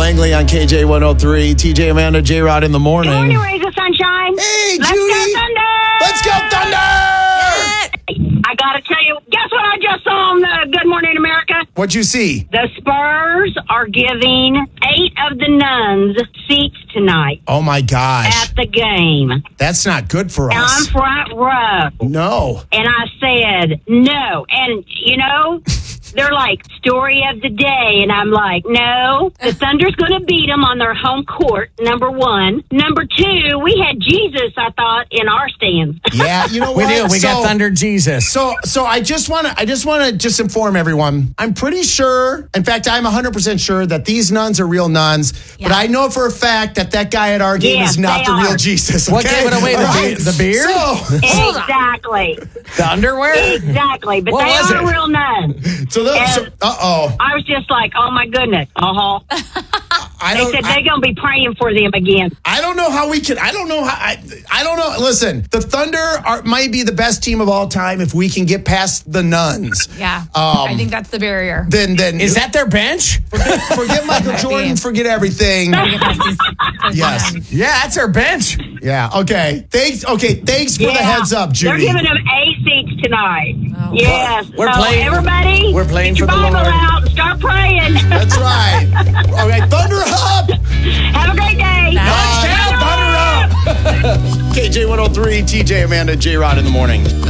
Langley on KJ 103. TJ, Amanda, J-Rod in the morning. Good morning, rays of sunshine. Hey, Let's Judy. go Thunder! Let's go, Thunder! I got to tell you, guess what I just saw on the Good Morning America? What'd you see? The Spurs are giving 8 of the nuns seats tonight Oh, my gosh. at the game. That's not good for And I'm us. front row. No. And I said, no. And, they're like, story of the day. And I'm like, no, the Thunder's going to beat them on their home court, number one. Number two, we had Jesus, I thought, in our stands. Yeah, you know We what? do. We got Thunder Jesus. So I just want to inform everyone. I'm pretty sure, in fact, I'm 100% sure that these nuns are real nuns. Yeah. But I know for a fact that guy at our game Yes, is not they the real are. Jesus. What okay? gave it away? All right. The beard? So, Exactly. The underwear? Exactly. But What they was are it? real nuns. uh-oh. I was just like, oh, my goodness. Uh-huh. I They don't, said I, they're going to be praying for them again. I don't know how we can. I don't know how. I don't know. Listen, the Thunder might be the best team of all time if we can get past the nuns. Yeah. I think that's the barrier. Then Is that their bench? forget Michael Might Jordan, be. forget everything. Yes. Yeah, that's their bench. Yeah. Okay. Thanks for the heads up, They're Judy. giving them 8 seats tonight. Oh. Yes. We're so playing- everybody, we're playing get your for the Bible Lord. out and start praying. That's right. Okay. Thunder up. Have a great day. Bye. Thunder up. KJ 103, TJ, Amanda, J-Rod in the morning.